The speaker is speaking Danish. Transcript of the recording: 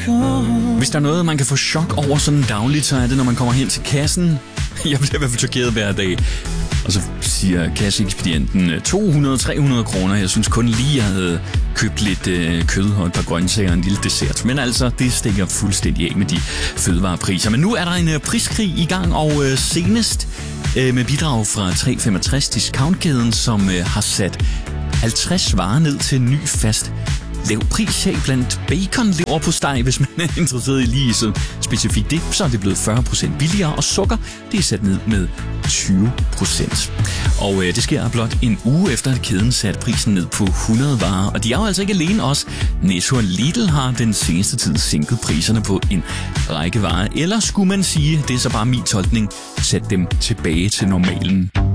Hvis der er noget, man kan få chok over sådan dagligt, så er det, når man kommer hen til kassen. Jeg bliver i hvert fald chokeret hver dag. Og så siger kasseekspedienten 200-300 kroner. Jeg synes kun lige, jeg havde købt lidt kød og et par grøntsager og en lille dessert. Men altså, det stikker fuldstændig af med de fødevarepriser. Men nu er der en priskrig i gang, og senest med bidrag fra 365 discountkæden, som har sat 50 varer ned til en ny fast lav pris her blandt bacon, leverpostej, hvis man er interesseret i lige så specifikt det, så er det blevet 40% billigere, og sukker, det er sat ned med 20%. Og det sker blot en uge efter, at kæden satte prisen ned på 100 varer, og de er jo altså ikke alene os. Netto og Lidl har den seneste tid sænket priserne på en række varer, eller skulle man sige, det er så bare min tolkning, sat dem tilbage til normalen.